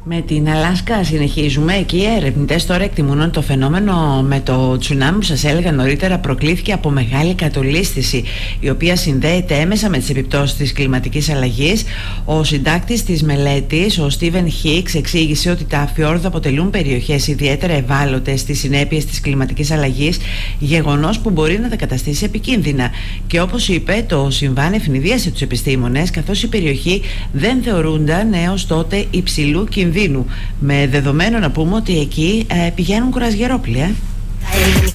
Με την Αλάσκα συνεχίζουμε. Εκεί οι ερευνητές τώρα εκτιμούν ότι το φαινόμενο με το τσουνάμι που σας έλεγα νωρίτερα προκλήθηκε από μεγάλη κατολίσθηση, η οποία συνδέεται έμεσα με τις επιπτώσεις της κλιματικής αλλαγής. Ο συντάκτης της μελέτης, ο Στίβεν Χίξ, εξήγησε ότι τα φιόρδα αποτελούν περιοχές ιδιαίτερα ευάλωτες στις συνέπειες της κλιματικής αλλαγής, γεγονός που μπορεί να τα καταστήσει επικίνδυνα. Και όπως είπε, το συμβάν ευνηδίασε τους επιστήμονες, καθώς η περιοχή δεν θεωρούνταν έως τότε υψηλού κινδύνου. Με δεδομένο να πούμε ότι εκεί πηγαίνουν κουρασγερόπλοια.